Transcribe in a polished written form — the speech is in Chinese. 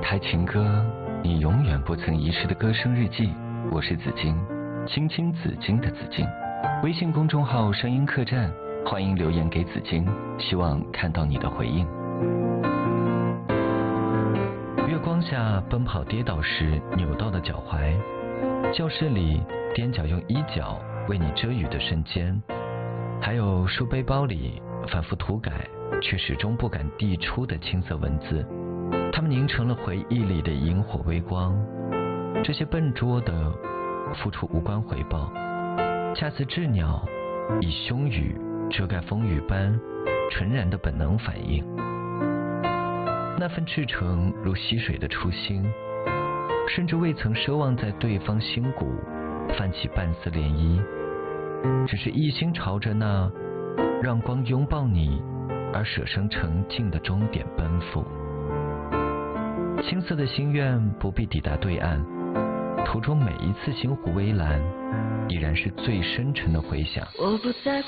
台情歌，你永远不曾遗失的歌声日记。我是紫金，青青紫金的紫金。微信公众号声音客栈，欢迎留言给紫金，希望看到你的回应。月光下奔跑跌倒时扭到的脚踝，教室里踮脚用衣角为你遮雨的瞬间，还有书背包里反复涂改却始终不敢递出的青涩文字，它们凝成了回忆里的萤火微光。这些笨拙的付出无关回报，恰似鸷鸟以胸羽遮盖风雨般纯然的本能反应。那份赤诚如溪水的初心，甚至未曾奢望在对方心骨泛起半丝涟漪，只是一心朝着那让光拥抱你而舍生成境的终点奔赴。青涩的心愿不必抵达对岸，途中每一次星湖微澜，依然是最深沉的回响。 我不在